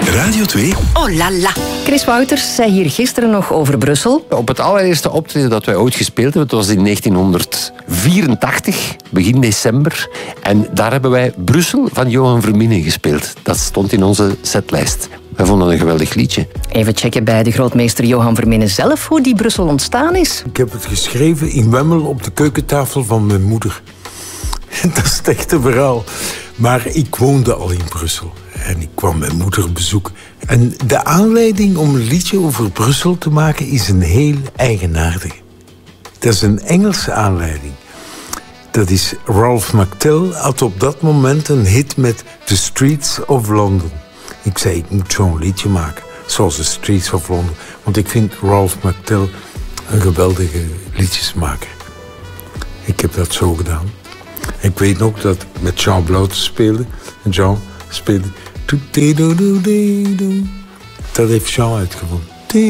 Radio 2. Oh la la. Chris Wouters zei hier gisteren nog over Brussel. Op het allereerste optreden dat wij ooit gespeeld hebben, dat was in 1984, begin december. En daar hebben wij Brussel van Johan Verminnen gespeeld. Dat stond in onze setlijst. Wij vonden het een geweldig liedje. Even checken bij de grootmeester Johan Verminnen zelf hoe die Brussel ontstaan is. Ik heb het geschreven in Wemmel op de keukentafel van mijn moeder. Dat is het echte verhaal. Maar ik woonde al in Brussel. En ik kwam mijn moeder bezoeken. En de aanleiding om een liedje over Brussel te maken is een heel eigenaardige. Dat is een Engelse aanleiding. Dat is Ralph McTell had op dat moment een hit met The Streets of London. Ik zei, ik moet zo'n liedje maken. Zoals The Streets of London. Want ik vind Ralph McTell een geweldige liedjesmaker. Ik heb dat zo gedaan. Ik weet nog dat ik met Jean Bloute speelde. En Jean speelde... Dat heeft Jean uitgevonden.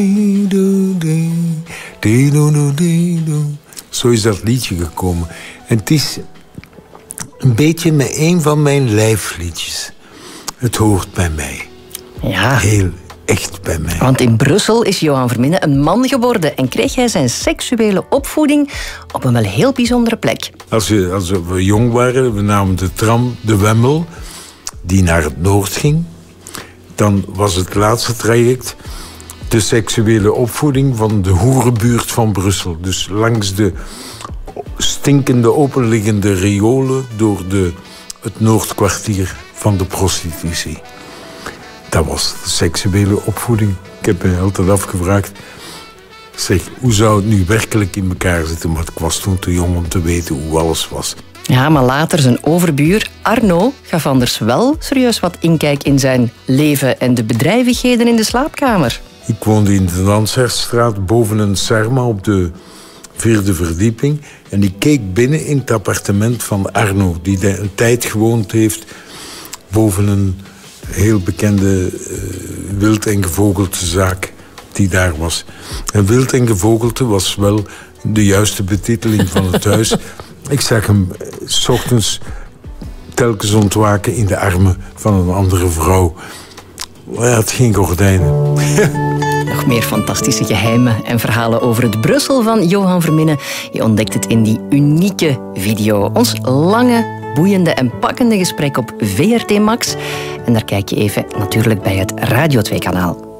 Zo is dat liedje gekomen. En het is een beetje met een van mijn lijfliedjes. Het hoort bij mij. Ja. Heel echt bij mij. Want in Brussel is Johan Verminnen een man geworden en kreeg hij zijn seksuele opvoeding op een wel heel bijzondere plek. Als we jong waren, we namen de tram de Wemmel, die naar het noord ging. Dan was het laatste traject de seksuele opvoeding van de hoerenbuurt van Brussel. Dus langs de stinkende openliggende riolen door het noordkwartier van de prostitutie. Dat was de seksuele opvoeding. Ik heb me altijd afgevraagd, zeg, hoe zou het nu werkelijk in elkaar zitten? Maar ik was toen te jong om te weten hoe alles was. Ja, maar later zijn overbuur Arno gaf anders wel serieus wat inkijk in zijn leven en de bedrijvigheden in de slaapkamer. Ik woonde in de Dansherdstraat boven een Sarma op de 4e verdieping. En ik keek binnen in het appartement van Arno, die een tijd gewoond heeft boven een heel bekende wild- en gevogeltezaak die daar was. En wild en gevogelte was wel de juiste betiteling van het huis. Ik zag hem 's ochtends telkens ontwaken in de armen van een andere vrouw. Hij had geen gordijnen. Nog meer fantastische geheimen en verhalen over het Brussel van Johan Verminnen. Je ontdekt het in die unieke video. Ons lange, boeiende en pakkende gesprek op VRT Max. En daar kijk je even natuurlijk bij het Radio 2-kanaal.